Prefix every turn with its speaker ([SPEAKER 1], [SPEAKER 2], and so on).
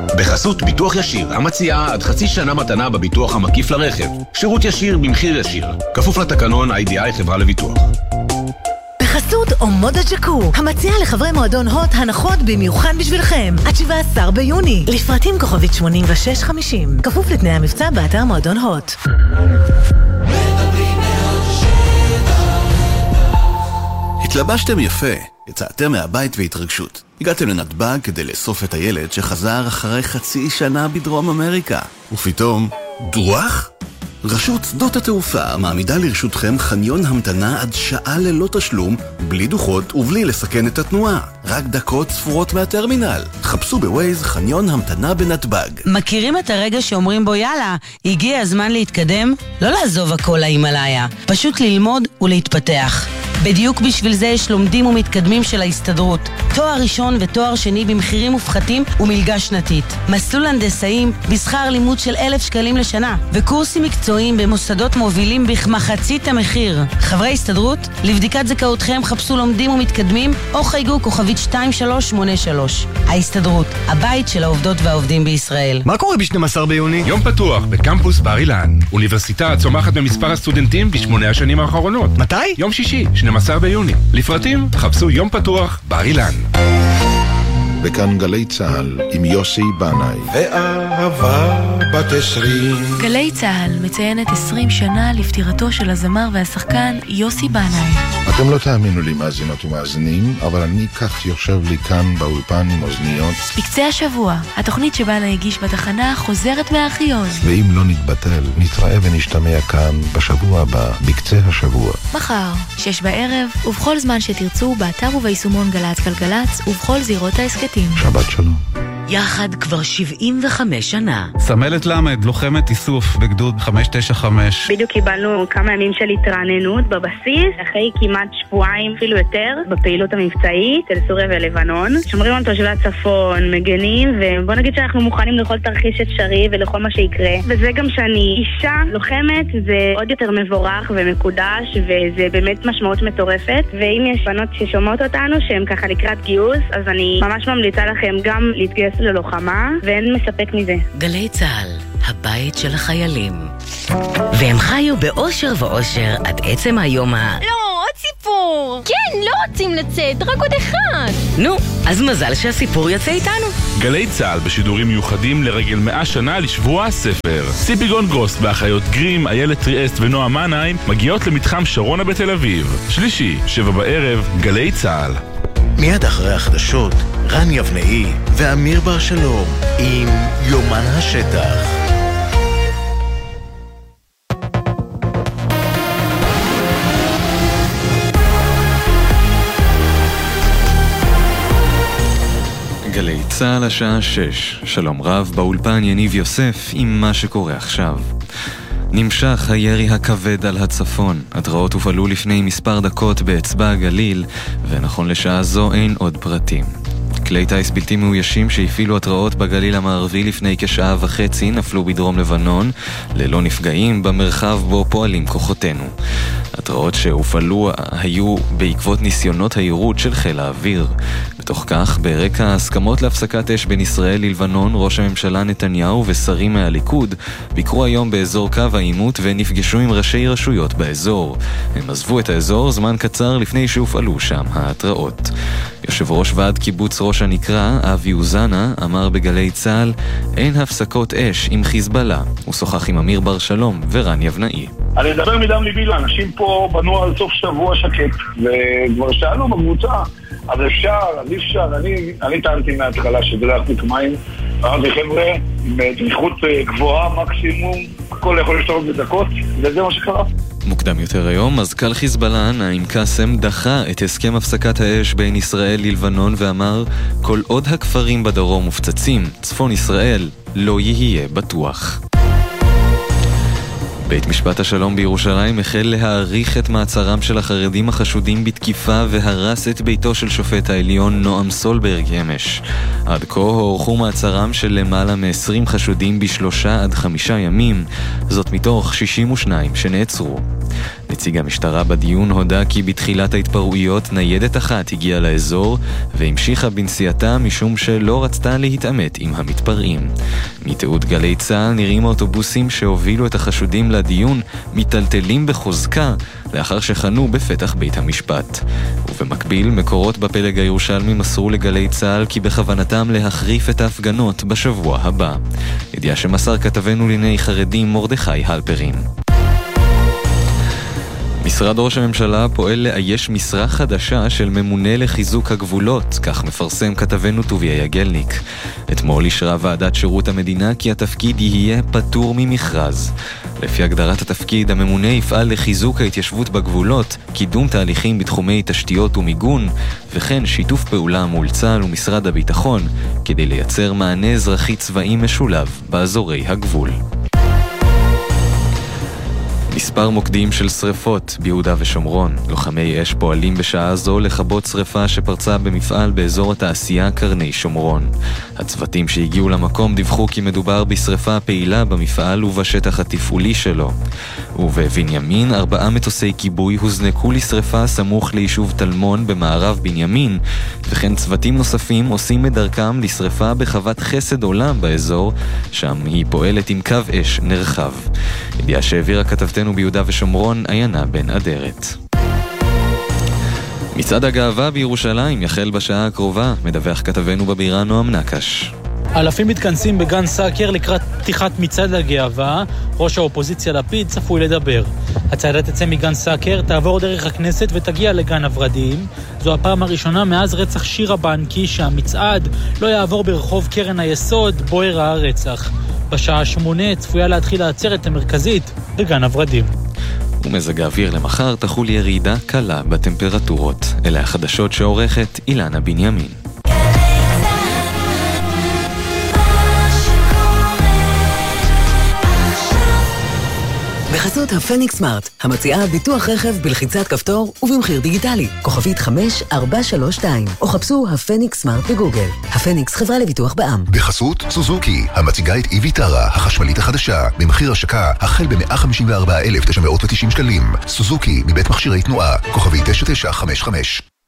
[SPEAKER 1] בחסות ביטוח ישיר, המציעה עד חצי שנה מתנה בביטוח המקיף לרכב. שירות ישיר במחיר ישיר. כפוף לתקנון IDI חברה לביטוח.
[SPEAKER 2] בחסות אומודה ג'קו, המציעה לחברי מועדון הוט הנחות במיוחד בשבילכם. עד 17 ביוני. לפרטים כוכבית 8650. כפוף לתנאי המבצע באתר מועדון הוט.
[SPEAKER 3] התלבשתם יפה, יצאתם מהבית והתרגשות. הגעתם לנתב"ג כדי לאסוף את הילד שחזר אחרי חצי שנה בדרום אמריקה. ופתאום, דוח? רשות שדות התעופה מעמידה לרשותכם חניון המתנה עד שעה ללא תשלום, בלי דוחות ובלי לסכן את התנועה. רק דקות ספורות מהטרמינל. חפשו בווייז חניון המתנה בנתב"ג.
[SPEAKER 4] מכירים את הרגע שאומרים בו יאללה, הגיע הזמן להתקדם? לא לעזוב הכל להימאליה, פשוט ללמוד ולהתפתח. בדיוק בשביל זה יש לומדים ומתקדמים של ההסתדרות. תואר ראשון ותואר שני במחירים מופחתים ומלגה שנתית. מסלול הנדסאים בשכר לימוד של 1,000 שקלים לשנה. וקורסים מקצועיים במוסדות מובילים בכמחצית המחיר. חברי הסתדרות, לבדיקת זכאותכם חפשו לומדים ומתקדמים או חייגו כוכבית 2383. ההסתדרות, הבית של העובדות והעובדים בישראל.
[SPEAKER 5] מה קורה ב-12 ביוני?
[SPEAKER 6] יום פתוח בקמפוס בר אילן. אוניברסיטה צומחת במספר הסטודנטים ב8 השנים האחרונות.
[SPEAKER 5] מתי?
[SPEAKER 6] יום שישי, 12 ביוני. לפרטים, חפשו יום פתוח בר אילן.
[SPEAKER 7] וכאן גלי צהל עם יוסי בנאי. ואהבה בת 20.
[SPEAKER 8] גלי צהל מציינת 20 שנה לפטירתו של הזמר והשחקן יוסי בנאי.
[SPEAKER 7] אתם לא תאמינו לי מאזינות ומאזינים, אבל אני כך יושב לי כאן באולפן עם אוזניות.
[SPEAKER 8] בקצה השבוע, התוכנית שבנאי הגיש בתחנה חוזרת מהארכיון.
[SPEAKER 7] ואם לא נתבטל, נתראה ונשתמע כאן בשבוע הבא, בקצה השבוע.
[SPEAKER 8] מחר, 6 בערב, ובכל זמן שתרצו, באתר וביישומון גלץ גלגלץ, ובכל זירות העסקתים.
[SPEAKER 7] שבת שלום.
[SPEAKER 9] יחד כבר 75 שנה.
[SPEAKER 10] סמלת למד, לוחמת איסוף בגדוד 595.
[SPEAKER 11] בדיוק קיבלנו כמה ימים של התרעננות בבסיס, אחרי כמעט שבועיים, אפילו יותר, בפעילות המבצעית של סוריה ולבנון. שומרים על תושבי הצפון, מגנים, ובוא נגיד שאנחנו מוכנים לכל תרחיש אפשרי ולכל מה שיקרה. וזה גם שאני אישה לוחמת, זה עוד יותר מבורך ומקודש, וזה באמת משמעות מטורפת. ואם יש בנות ששומעות אותנו, שהן ככה לקראת גיוס, אז אני ממש ממליצה לכם גם להתגייס ללוחמה, ואין מספק מזה.
[SPEAKER 9] גלי צהל, הבית של החיילים. והם חיו באושר ואושר עד עצם היום
[SPEAKER 12] לא, עוד סיפור! כן, לא רוצים לצאת, רק עוד אחד!
[SPEAKER 9] נו, אז מזל שהסיפור יצא איתנו.
[SPEAKER 6] גלי צהל בשידורים מיוחדים לרגל 100 שנה לשבוע הספר. ציפי גונגרוס באחיות גרים, איילת טריאסט ונועה מנהיים מגיעות למתחם שרונה בתל אביב. שלישי, 7 בערב, גלי צהל.
[SPEAKER 3] מיד אחרי החדשות, רן יבנאי ואמיר בר שלום עם יומן השטח.
[SPEAKER 13] גלי צהל השעה 6. שלום רב, באולפן יניב יוסף עם מה שקורה עכשיו. נמשך הירי הכבד על הצפון. התראות הופעלו לפני מספר דקות באצבע הגליל, ונכון לשעה זו אין עוד פרטים. כלי טייס בלתי מאוישים שהפעילו התראות בגליל המערבי לפני כשעה וחצי נפלו בדרום לבנון, ללא נפגעים במרחב בו פועלים כוחותינו. התראות שהופעלו היו בעקבות ניסיונות היירוט של חיל האוויר. בתוך כך, ברקע ההסכמות להפסקת אש בין ישראל ללבנון, ראש הממשלה נתניהו ושרים מהליכוד ביקרו היום באזור קו העימות ונפגשו עם ראשי רשויות באזור. הם עזבו את האזור זמן קצר לפני שהופעלו שם ההתראות. יושב ראש ועד קיבוץ ראש הנקרה, אבי אוזנה, אמר בגלי צהל, אין הפסקות אש עם חיזבאללה. הוא שוחח עם אמיר בר שלום ורן יבנאי.
[SPEAKER 14] אני מדבר מדם ליבי, לאנשים פה בנו על סוף שבוע שקט, וכבר שאלנו בקבוצה, אז אפשר, אז אפשר, אני טענתי מההתחלה שזה לא יחזיק מים, אמרתי חבר'ה, עם דריכות גבוהה, מקסימום, הכל יכול להשתנות בדקות, וזה מה שקרה.
[SPEAKER 13] מוקדם יותר היום, מזכ"ל חיזבאללה נעים קאסם דחה את הסכם הפסקת האש בין ישראל ללבנון ואמר, כל עוד הכפרים בדרום מופצצים, צפון ישראל לא יהיה בטוח. בית משפט השלום בירושלים החל להאריך את מעצרם של החרדים החשודים בתקיפה והרס את ביתו של שופט העליון נועם סולברג אמש. עד כה הוארכו מעצרם של למעלה מ-20 חשודים ב3 עד 5 ימים, זאת מתוך 62 שנעצרו. נציג המשטרה בדיון הודה כי בתחילת ההתפרעויות ניידת אחת הגיעה לאזור והמשיכה בנסיעתה משום שלא רצתה להתעמת עם המתפרעים. מתיעוד גלי צה"ל נראים האוטובוסים שהובילו את החשודים לדיון מטלטלים בחוזקה לאחר שחנו בפתח בית המשפט. ובמקביל, מקורות בפלג הירושלמי מסרו לגלי צה"ל כי בכוונתם להחריף את ההפגנות בשבוע הבא. ידיעה שמסר כתבנו לענייני חרדים מרדכי הלפרין. משרד ראש הממשלה פועל לאייש משרה חדשה של ממונה לחיזוק הגבולות, כך מפרסם כתבנו טוביה יגלניק. אתמול אישרה ועדת שירות המדינה כי התפקיד יהיה פטור ממכרז. לפי הגדרת התפקיד, הממונה יפעל לחיזוק ההתיישבות בגבולות, קידום תהליכים בתחומי תשתיות ומיגון, וכן שיתוף פעולה מול צה"ל ומשרד הביטחון, כדי לייצר מענה אזרחי צבאי משולב באזורי הגבול. מספר מוקדים של שריפות ביהודה ושומרון. לוחמי אש פועלים בשעה זו לכבות שריפה שפרצה במפעל באזור התעשייה קרני שומרון. הצוותים שהגיעו למקום דיווחו כי מדובר בשריפה פעילה במפעל ובשטח התפעולי שלו. ובבנימין 4 מטוסי כיבוי הוזנקו לשריפה סמוך ליישוב תלמון במערב בנימין, וכן צוותים נוספים עושים את דרכם לשריפה בחוות חסד עולם באזור, שם היא פועלת עם קו אש נרחב. ידיעה שהעבירה כתבתנו ביהודה ושומרון עיינה בן אדרת. מצעד הגאווה בירושלים יחל בשעה הקרובה, מדווח כתבנו בבירה נועם נקש.
[SPEAKER 5] אלפים מתכנסים בגן סאקר לקראת פתיחת מצעד הגאווה. ראש האופוזיציה לפיד צפוי לדבר. הצעדה תצא מגן סאקר, תעבור דרך הכנסת ותגיע לגן הוורדים. זו הפעם הראשונה מאז רצח שירה בנקי שהמצעד לא יעבור ברחוב קרן היסוד בו אירע הרצח. בשעה 8 צפויה להתחיל העצרת המרכזית בגן הוורדים.
[SPEAKER 13] ומזג האוויר למחר תחול ירידה קלה בטמפרטורות. אלה החדשות שעורכת אילנה בנימין.
[SPEAKER 15] בחסות הפניקס סמארט, המציעה ביטוח רכב בלחיצת כפתור ובמחיר דיגיטלי. כוכבית 5432, או חפשו הפניקס סמארט בגוגל. הפניקס חברה לביטוח בע"מ.
[SPEAKER 16] בחסות סוזוקי, המציגה את ויטרה, החשמלית החדשה, במחיר השקה החל ב-154,990 שקלים. סוזוקי מבית מכשירי תנועה, כוכבית 9955.